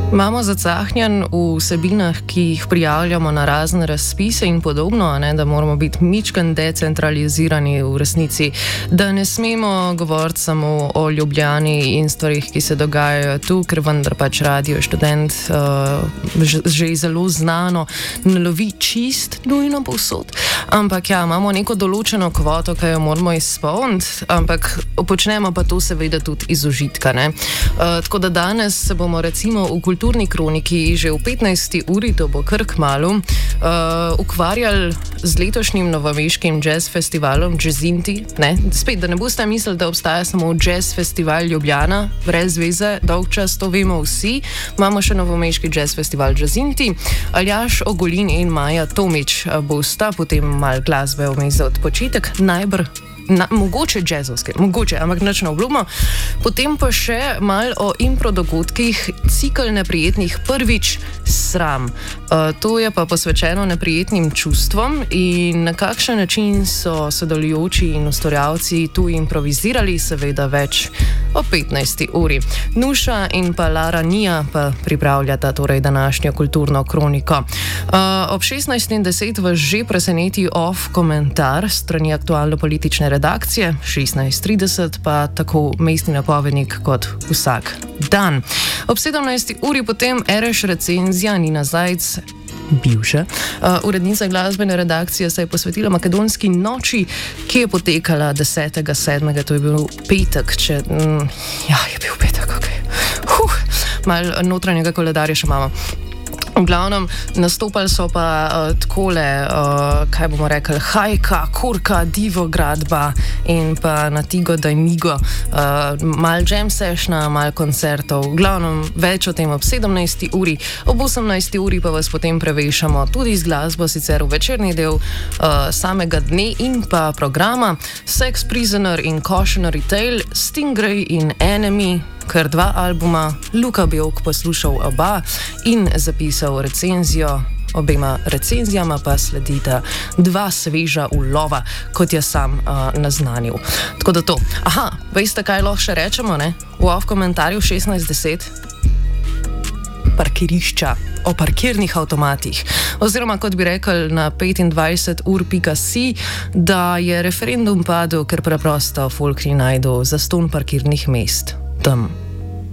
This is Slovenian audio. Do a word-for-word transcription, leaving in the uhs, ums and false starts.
Imamo zacahnjen v vsebinah, ki jih prijavljamo na razne razpise in podobno, ne, da moramo biti mičken decentralizirani v resnici, da ne smemo govoriti samo o Ljubljani in stvarih, ki se dogajajo tu, ker vendar pač Radio Študent uh, že, že zelo znano ne lovi čist nujno povsod. Ampak ja, imamo neko določeno kvoto, ki jo moramo izpolniti, ampak počnemo pa to seveda tudi iz užitka. Ne. Uh, tako da danes se bomo recimo v kulturni kroniki že v petnajsti uri, to bo kar kmalu, uh, ukvarjali z letošnjim novomeškim jazz festivalom Jazzinti. Ne? Spet, da ne boste mislili, da obstaja samo jazz festival Ljubljana, brez veze, dolg čas to vemo vsi. Imamo še novomeški jazz festival Jazzinti. Aljaž Ogulin in Maja Tomič bosta potem malo glasbe vmes za odpočitek, najbrž Na, mogoče jazzovske, mogoče, ampak nič ne obljubimo. Potem pa še malo o impro dogodkih, cikel neprijetnih prvič sram. Uh, to je pa posvečeno neprijetnim čustvom in na kakšen način so sodelujoči in ustvarjalci tu improvizirali, seveda več o petnajsti uri. Nuša in pa Lara Nija pa pripravljata torej današnjo kulturno kroniko. Uh, ob šestnajst in deset vas že preseneti off komentar strani aktualno-politične redakcije, šestnajst trideset pa tako mestni napovednik kot vsak dan. Ob sedemnajsti uri potem Ereš recenzija Nina Zajc, bivša uh, urednica glasbene redakcije, se je posvetila makedonski noči, ki je potekala desetega sedmega, to je bil petek, če... Mm, ja, je bil petek, ok. Huh, mal notranjega koledarja še imamo. V glavnem, nastopali so pa uh, takole, uh, kaj bomo rekli, Hajka, Kurka, Divo Gradba in pa Natigo Dajmigo. Uh, mal jam sessiona, mal koncertov. V glavnem, več o tem ob sedemnajsti uri. Ob osemnajsti uri pa vas potem prevešamo tudi z glasbo, sicer v večerni del uh, samega dne in pa programa. Sex Prisoner in Cautionary Tale, Stingray in Enemy, kar dva albuma, Luka Bjok poslušal oba in zapisal recenzijo. Obema recenzijama pa sledita dva sveža ulova, kot je sam uh, naznanil. Tako da to. Aha, veste, kaj lahko še rečemo, ne? V off komentarju šestnajst deset. Parkirišča, o parkirnih avtomatih. Oziroma, kot bi rekel na petindvajset ur pika si, da je referendum padel, ker preprosto folk ni najdel zastonj parkirnih mest tam.